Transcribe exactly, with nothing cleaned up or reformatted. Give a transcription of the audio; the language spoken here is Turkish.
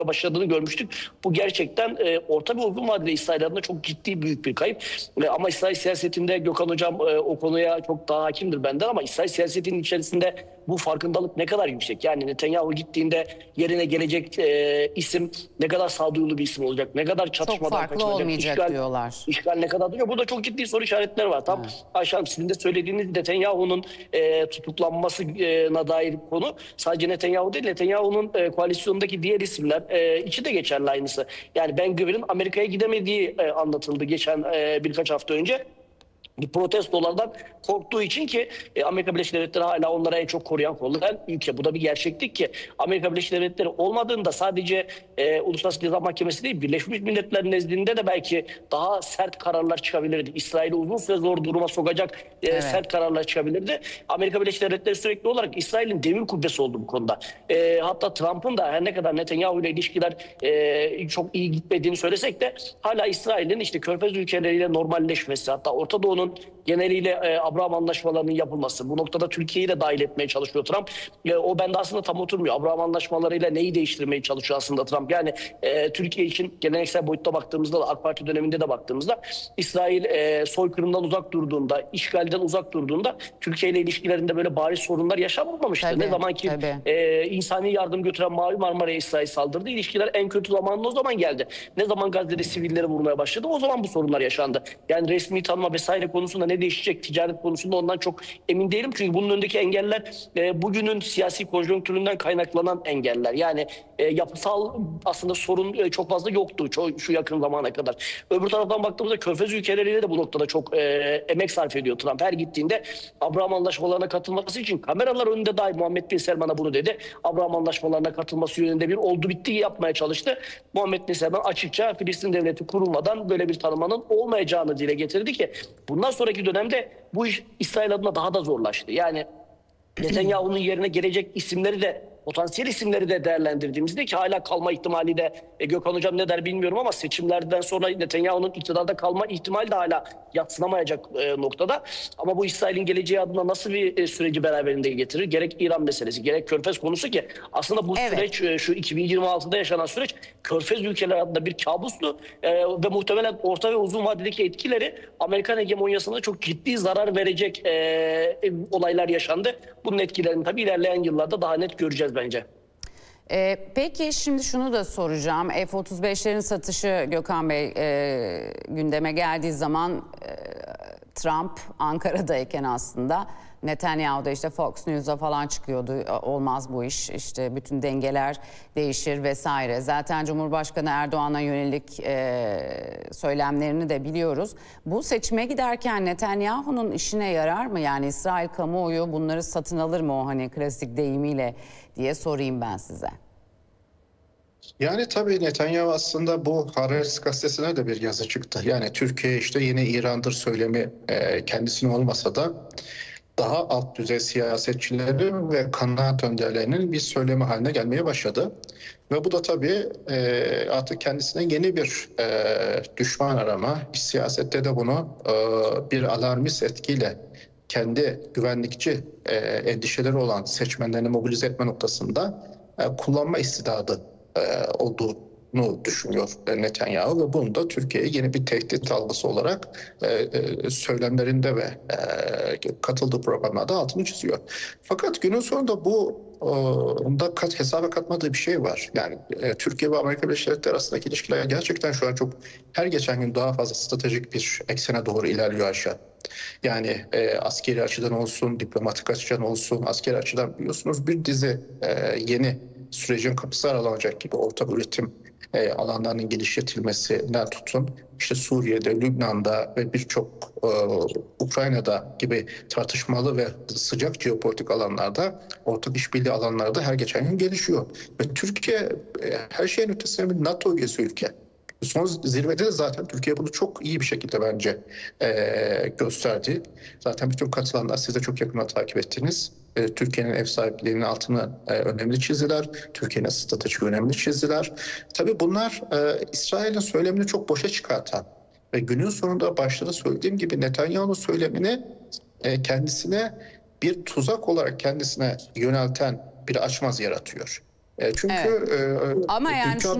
başladığını görmüştük. Bu gerçekten e, orta ve uzun vadede İsrail adına çok ciddi büyük bir kayıp. E, ama İsrail siyasetinde Gökhan Hocam e, o konuya çok daha hakimdir benden, ama İsrail siyasetinin içerisinde bu farkındalık ne kadar yüksek? Yani Netanyahu gittiğinde yerine gelecek e, isim ne kadar sağduyulu bir isim olacak? Ne kadar Çok çatışmadan farklı kaçınacak? olmayacak İşgal, diyorlar. işgal ne kadar duruyor? Burada çok ciddi soru işaretleri var. Tam Evet. Ayşe Hanım, sizin de söylediğiniz Netanyahu'nun e, tutuklanmasına dair konu sadece Netanyahu değil, Netanyahu'nun e, koalisyondaki diğer isimler e, içi de geçerli aynısı. Yani Ben Gvir'in Amerika'ya gidemediği e, anlatıldı geçen e, birkaç hafta önce. Bir protestolardan korktuğu için ki e, Amerika Birleşik Devletleri hala onlara en çok koruyan kollayan ülke. Bu da bir gerçeklik ki Amerika Birleşik Devletleri olmadığında sadece e, Uluslararası Ceza Mahkemesi değil, Birleşmiş Milletler nezdinde de belki daha sert kararlar çıkabilirdi. İsrail'i uzun süre zor duruma sokacak e, Evet. sert kararlar çıkabilirdi. Amerika Birleşik Devletleri sürekli olarak İsrail'in demir kubbesi oldu bu konuda. E, hatta Trump'ın da her ne kadar Netanyahu ile ilişkiler e, çok iyi gitmediğini söylesek de hala İsrail'in işte Körfez ülkeleriyle normalleşmesi, hatta Orta Doğu'nun geneliyle e, Abraham anlaşmalarının yapılması. Bu noktada Türkiye'yi de dahil etmeye çalışıyor Trump. E, o bende aslında tam oturmuyor. Abraham anlaşmalarıyla neyi değiştirmeye çalışıyor aslında Trump? Yani e, Türkiye için geleneksel boyutta baktığımızda da, AK Parti döneminde de baktığımızda, İsrail e, soykırımdan uzak durduğunda, işgalden uzak durduğunda Türkiye ile ilişkilerinde böyle bariz sorunlar yaşanmamıştı. Tabii, Ne zaman ki e, insani yardım götüren Mavi Marmara'ya İsrail saldırdı, ilişkiler en kötü zamanında o zaman geldi. Ne zaman Gazze'de sivilleri vurmaya başladı, o zaman bu sorunlar yaşandı. Yani resmi tanıma vesaire konusunda ne değişecek, ticaret konusunda ondan çok emin değilim. Çünkü bunun önündeki engeller e, bugünün siyasi konjonktüründen kaynaklanan engeller. Yani e, yapısal aslında sorun e, çok fazla yoktu ço- şu yakın zamana kadar. Öbür taraftan baktığımızda Körfez ülkeleriyle de bu noktada çok e, emek sarf ediyor Trump. Her gittiğinde Abraham anlaşmalarına katılması için kameralar önünde dahi Muhammed Bin Selman'a bunu dedi. Abraham anlaşmalarına katılması yönünde bir oldu bitti yapmaya çalıştı. Muhammed Bin Selman açıkça Filistin devleti kurulmadan böyle bir tanımanın olmayacağını dile getirdi ki bundan sonraki dönemde bu iş İsrail adına daha da zorlaştı. Yani Netanyahu'nun yerine gelecek isimleri de, potansiyel isimleri de değerlendirdiğimizde, ki hala kalma ihtimali de e, Gökhan Hocam ne der bilmiyorum, ama seçimlerden sonra Netanyahu'nun iktidarda kalma ihtimali de hala yadsınamayacak e, noktada. Ama bu İsrail'in geleceği adına nasıl bir e, süreci beraberinde getirir? Gerek İran meselesi, gerek Körfez konusu, ki aslında bu Evet. süreç e, şu iki bin yirmi altıda yaşanan süreç Körfez ülkeleri adına bir kabustu e, ve muhtemelen orta ve uzun vadedeki etkileri Amerikan hegemonyasına çok ciddi zarar verecek e, e, olaylar yaşandı. Bunun etkilerini tabii ilerleyen yıllarda daha net göreceğiz bence. Ee, peki şimdi şunu da soracağım. F otuz beşlerin satışı Gökhan Bey e, gündeme geldiği zaman e, Trump Ankara'dayken aslında Netanyahu da işte Fox News'a falan çıkıyordu. Olmaz bu iş, işte bütün dengeler değişir vesaire. Zaten Cumhurbaşkanı Erdoğan'a yönelik e, söylemlerini de biliyoruz. Bu seçime giderken Netanyahu'nun işine yarar mı? Yani İsrail kamuoyu bunları satın alır mı, o hani klasik deyimiyle diye sorayım ben size. Yani tabii Netanyahu aslında bu Haaretz gazetesine de bir yazı çıktı. Yani Türkiye işte yine İran'dır söylemi e, kendisine olmasa da daha alt düzey siyasetçilerin ve kanaat önderlerinin bir söylemi haline gelmeye başladı. Ve bu da tabii e, artık kendisine yeni bir e, düşman arama, siyasette de bunu e, bir alarmist etkiyle kendi güvenlikçi e, endişeleri olan seçmenlerini mobilize etme noktasında e, kullanma istidadı e, olduğunu düşünüyor Netanyahu ve bunu da Türkiye'ye yeni bir tehdit algısı olarak e, e, söylemlerinde ve e, katıldığı programlarda altını çiziyor. Fakat günün sonunda bu e, da kat, hesaba katmadığı bir şey var. Yani e, Türkiye ve Amerika Birleşik Devletleri arasındaki ilişkiler gerçekten şu an çok her geçen gün daha fazla stratejik bir eksene doğru ilerliyor aşağı. Yani e, askeri açıdan olsun, diplomatik açıdan olsun, askeri açıdan biliyorsunuz bir dizi e, yeni sürecin kapısı aralanacak gibi orta üretim e, alanlarının geliştirilmesinden tutun, işte Suriye'de, Lübnan'da ve birçok e, Ukrayna'da gibi tartışmalı ve sıcak jeopolitik alanlarda, ortak işbirliği alanlarda her geçen gün gelişiyor. Ve Türkiye e, her şeyin ötesinde bir NATO üyesi ülke. Son zirvede de zaten Türkiye bunu çok iyi bir şekilde bence e, gösterdi. Zaten bütün katılanlar, siz de çok yakından takip ettiniz. E, Türkiye'nin ev sahipliğinin altını e, önemli çizdiler. Türkiye'nin stratejik önemli çizdiler. Tabii bunlar e, İsrail'in söylemini çok boşa çıkartan ve günün sonunda başta da söylediğim gibi Netanyahu'nun söylemini e, kendisine bir tuzak olarak kendisine yönelten bir açmaz yaratıyor. E, çünkü Evet. e, Ama yani dünyada